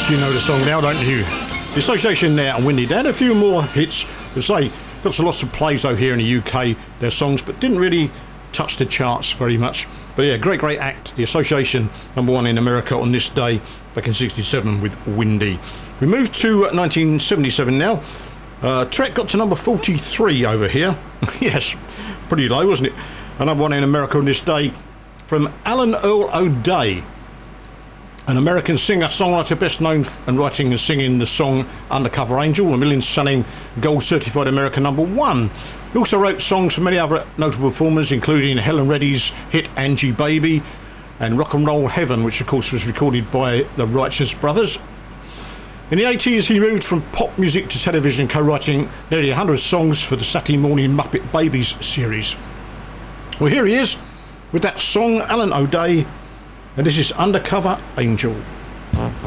You know the song now, don't you? The Association there and Windy. They had a few more hits. As I say, got lots of plays over here in the UK, their songs, but didn't really touch the charts very much. But yeah, great act. The Association, #1 in America on this day, back in 67 with Windy. We move to 1977 now. Trek got to number 43 over here. Yes, pretty low, wasn't it? Another one in America on this day from Alan Earl O'Day, an American singer-songwriter best known and writing and singing the song Undercover Angel, a million-selling gold-certified American #1. He also wrote songs for many other notable performers, including Helen Reddy's hit Angie Baby and Rock and Roll Heaven, which of course was recorded by the Righteous Brothers. In the 80s, he moved from pop music to television, co-writing nearly 100 songs for the Saturday morning Muppet Babies series. Well, here he is with that song, Alan O'Day, and this is Undercover Angel.